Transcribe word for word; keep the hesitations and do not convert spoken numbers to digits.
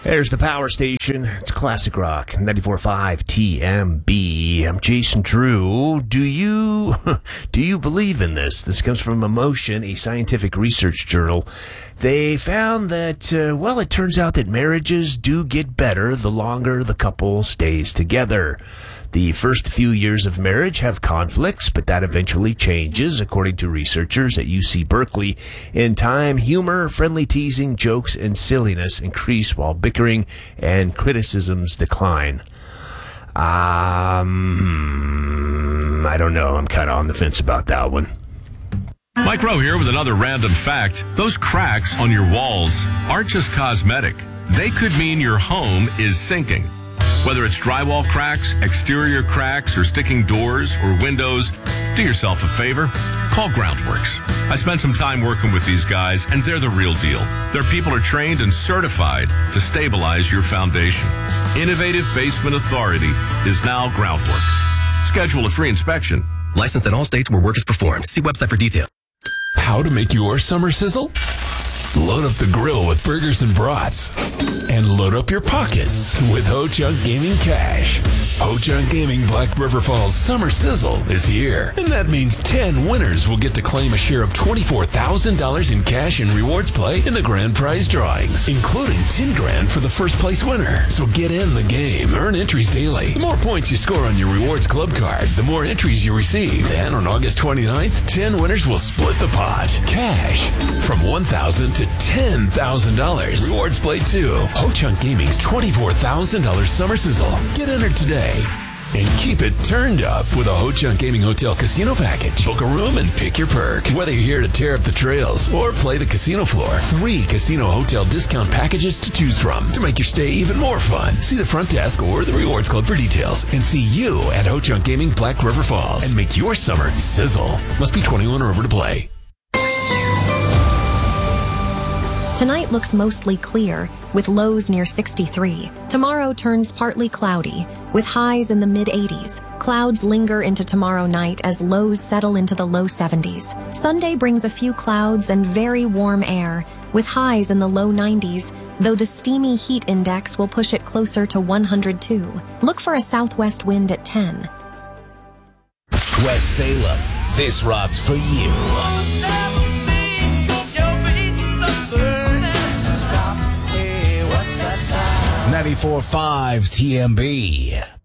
There's the power station. It's Classic Rock, ninety-four point five T M B. I'm Jason Drew. Do you do you believe in this? This comes from Emotion, a scientific research journal. They found that, uh, well, it turns out that marriages do get better the longer the couple stays together. The first few years of marriage have conflicts, but that eventually changes, according to researchers at U C Berkeley. In time, humor, friendly teasing, jokes, and silliness increase while bickering and criticisms decline. Um, I don't know. I'm kind of on the fence about that one. Mike Rowe here with another random fact. Those cracks on your walls aren't just cosmetic. They could mean your home is sinking. Whether it's drywall cracks, exterior cracks, or sticking doors or windows, do yourself a favor. Call Groundworks. I spent some time working with these guys, and they're the real deal. Their people are trained and certified to stabilize your foundation. Innovative Basement Authority is now Groundworks. Schedule a free inspection. Licensed in all states where work is performed. See website for detail. How to make your summer sizzle? Load up the grill with burgers and brats. And load up your pockets with Ho Chunk Gaming Cash. Ho Chunk Gaming Black River Falls Summer Sizzle is here. And that means ten winners will get to claim a share of twenty-four thousand dollars in cash and rewards play in the grand prize drawings, including ten grand for the first place winner. So get in the game. Earn entries daily. The more points you score on your rewards club card, the more entries you receive. And on August twenty-ninth, ten winners will split the pot. Cash from one thousand dollars to ten thousand dollars. Rewards play too. Ho Chunk Gaming's twenty-four thousand dollars Summer Sizzle. Get entered today. And keep it turned up with a Ho Chunk Gaming Hotel Casino Package. Book a room and pick your perk. Whether you're here to tear up the trails or play the casino floor, three casino hotel discount packages to choose from to make your stay even more fun. See the front desk or the Rewards Club for details. And see you at Ho Chunk Gaming Black River Falls. And make your summer sizzle. Must be twenty-one or over to play. Tonight looks mostly clear, with lows near sixty-three. Tomorrow turns partly cloudy, with highs in the mid-eighties. Clouds linger into tomorrow night as lows settle into the low seventies. Sunday brings a few clouds and very warm air, with highs in the low nineties, though the steamy heat index will push it closer to one hundred two. Look for a southwest wind at ten. West Salem, this rock's for you. ninety-four point five T M B.